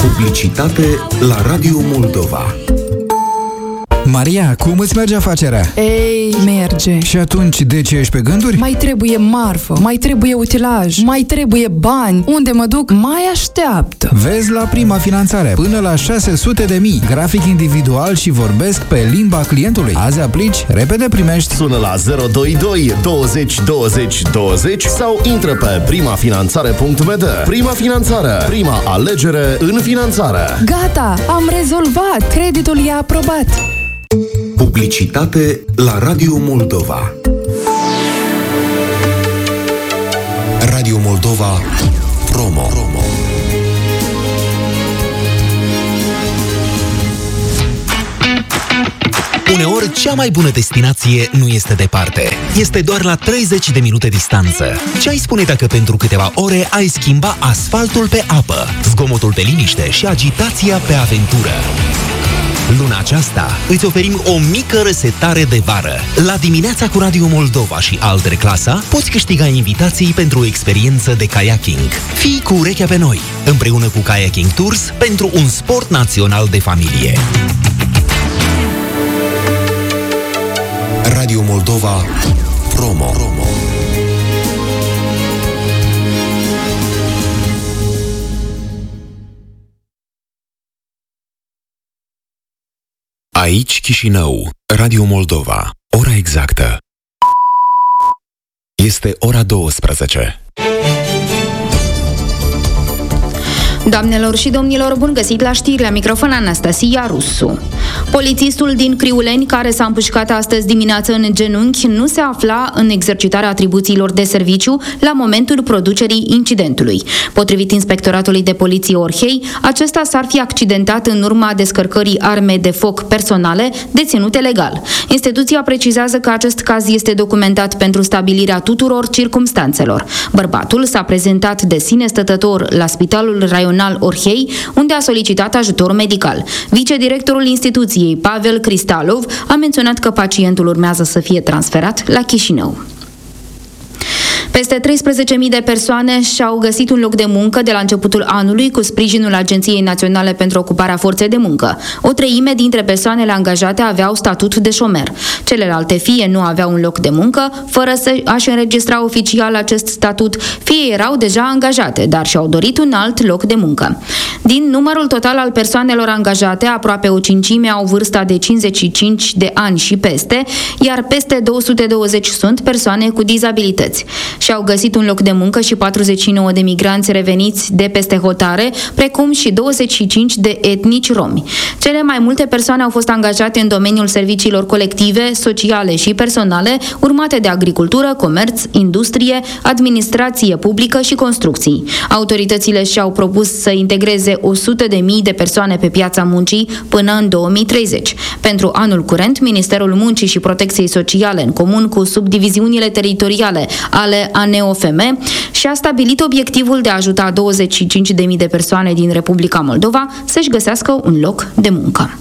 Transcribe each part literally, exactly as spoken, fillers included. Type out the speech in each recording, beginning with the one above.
Publicitate la Radio Moldova. Maria, cum îți merge afacerea? Ei, merge. Și atunci, de ce ești pe gânduri? Mai trebuie marfă, mai trebuie utilaj, mai trebuie bani. Unde mă duc, mai așteaptă. Vezi la Prima Finanțare. Până la șase sute de mii. Grafic individual și vorbesc pe limba clientului. Azi aplici, repede primești. Sună la zero doi doi douăzeci douăzeci douăzeci sau intră pe primafinanțare punct b d. Prima Finanțare. Prima alegere în finanțare. Gata, am rezolvat. Creditul e aprobat. Publicitate la Radio Moldova. Radio Moldova Promo. Uneori, cea mai bună destinație nu este departe. Este doar la treizeci de minute distanță. Ce ai spune dacă pentru câteva ore ai schimba asfaltul pe apă, zgomotul pe liniște și agitația pe aventură? Luna aceasta îți oferim o mică resetare de vară. La Dimineața cu Radio Moldova și Altere Clasa poți câștiga invitații pentru o experiență de kayaking. Fii cu urechea pe noi, împreună cu Kayaking Tours, pentru un sport național de familie. Radio Moldova Promo. Aici Chișinău, Radio Moldova. Ora exactă este ora douăsprezece. Doamnelor și domnilor, bun găsit la știri, la microfon Anastasia Rusu. Polițistul din Criuleni, care s-a împușcat astăzi dimineață în genunchi, nu se afla în exercitarea atribuțiilor de serviciu la momentul producerii incidentului. Potrivit Inspectoratului de Poliție Orhei, acesta s-ar fi accidentat în urma descărcării arme de foc personale deținute legal. Instituția precizează că acest caz este documentat pentru stabilirea tuturor circumstanțelor. Bărbatul s-a prezentat de sine stătător la Spitalul Raional Orhei, unde a solicitat ajutor medical. Vicedirectorul instituției, Pavel Cristalov, a menționat că pacientul urmează să fie transferat la Chișinău. Peste treisprezece mii de persoane și-au găsit un loc de muncă de la începutul anului cu sprijinul Agenției Naționale pentru Ocuparea Forței de Muncă. O treime dintre persoanele angajate aveau statut de șomer. Celelalte fie nu aveau un loc de muncă, fără să-și înregistra oficial acest statut, fie erau deja angajate, dar și-au dorit un alt loc de muncă. Din numărul total al persoanelor angajate, aproape o cincime au vârsta de cincizeci și cinci de ani și peste, iar peste două sute douăzeci sunt persoane cu dizabilități. Și-au găsit un loc de muncă și patruzeci și nouă de migranți reveniți de peste hotare, precum și douăzeci și cinci de etnici romi. Cele mai multe persoane au fost angajate în domeniul serviciilor colective, sociale și personale, urmate de agricultură, comerț, industrie, administrație publică și construcții. Autoritățile și-au propus să integreze o sută de mii de persoane pe piața muncii până în două mii treizeci. Pentru anul curent, Ministerul Muncii și Protecției Sociale, în comun cu subdiviziunile teritoriale ale A N O F M, și-a stabilit obiectivul de a ajuta douăzeci și cinci de mii de persoane din Republica Moldova să-și găsească un loc de muncă.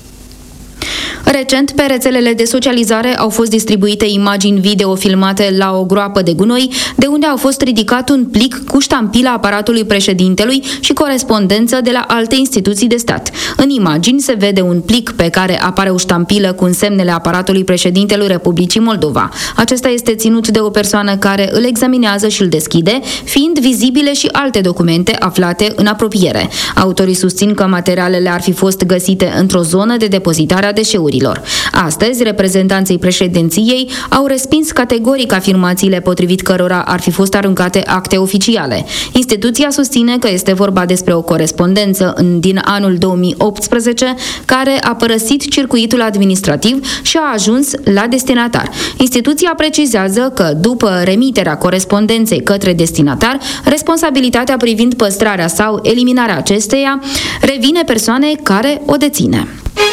Recent, pe rețelele de socializare au fost distribuite imagini video filmate la o groapă de gunoi, de unde a fost ridicat un plic cu ștampila aparatului președintelui și corespondență de la alte instituții de stat. În imagini se vede un plic pe care apare o ștampilă cu însemnele aparatului președintelui Republicii Moldova. Acesta este ținut de o persoană care îl examinează și îl deschide, fiind vizibile și alte documente aflate în apropiere. Autorii susțin că materialele ar fi fost găsite într-o zonă de depozitare a deșeurilor. Astăzi, reprezentanții președinției au respins categoric afirmațiile potrivit cărora ar fi fost aruncate acte oficiale. Instituția susține că este vorba despre o corespondență din anul două mii optsprezece care a părăsit circuitul administrativ și a ajuns la destinatar. Instituția precizează că după remiterea corespondenței către destinatar, responsabilitatea privind păstrarea sau eliminarea acesteia revine persoanei care o deține.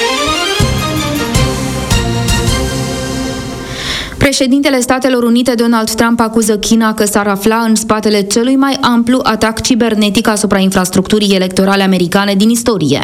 Președintele Statelor Unite Donald Trump acuză China că s-ar afla în spatele celui mai amplu atac cibernetic asupra infrastructurii electorale americane din istorie.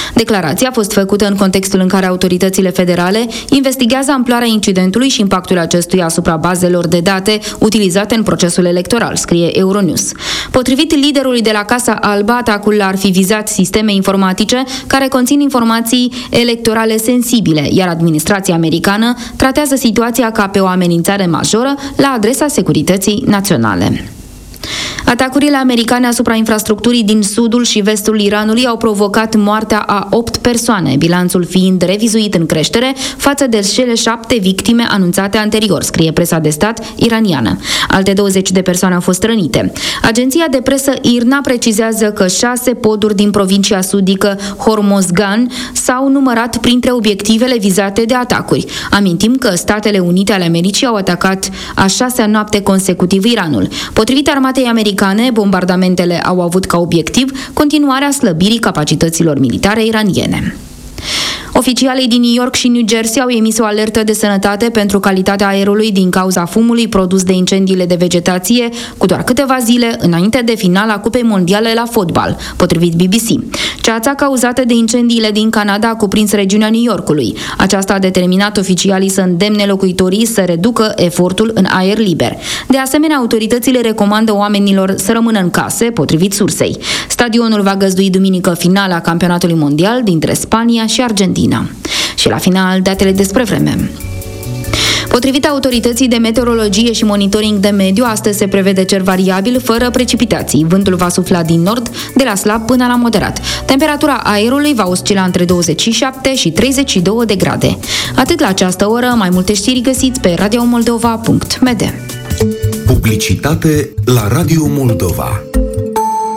Declarația a fost făcută în contextul în care autoritățile federale investigează amploarea incidentului și impactul acestuia asupra bazelor de date utilizate în procesul electoral, scrie Euronews. Potrivit liderului de la Casa Albă, atacul ar fi vizat sisteme informatice care conțin informații electorale sensibile, iar administrația americană tratează situația ca pe o amenințare majoră la adresa securității naționale. Atacurile americane asupra infrastructurii din sudul și vestul Iranului au provocat moartea a opt persoane, bilanțul fiind revizuit în creștere față de cele șapte victime anunțate anterior, scrie presa de stat iraniană. Alte douăzeci de persoane au fost rănite. Agenția de presă I R N A precizează că șase poduri din provincia sudică Hormozgan s-au numărat printre obiectivele vizate de atacuri. Amintim că Statele Unite ale Americii au atacat a șasea noapte consecutiv Iranul. Potrivit armatei americane, bombardamentele au avut ca obiectiv continuarea slăbirii capacităților militare iraniene. Oficialii din New York și New Jersey au emis o alertă de sănătate pentru calitatea aerului din cauza fumului produs de incendiile de vegetație cu doar câteva zile înainte de finala Cupei Mondiale la fotbal, potrivit B B C. Ceața cauzată de incendiile din Canada a cuprins regiunea New Yorkului. Aceasta a determinat oficialii să îndemne locuitorii să reducă efortul în aer liber. De asemenea, autoritățile recomandă oamenilor să rămână în case, potrivit sursei. Stadionul va găzdui duminică finala campionatului mondial dintre Spania și Argentina. Și la final, datele despre vreme. Potrivit autorității de meteorologie și monitoring de mediu, astăzi se prevede cer variabil, fără precipitații. Vântul va sufla din nord, de la slab până la moderat. Temperatura aerului va oscila între douăzeci și șapte și treizeci și două de grade. Atât la această oră, mai multe știri găsiți pe radio moldova punct m d. Publicitate la Radio Moldova.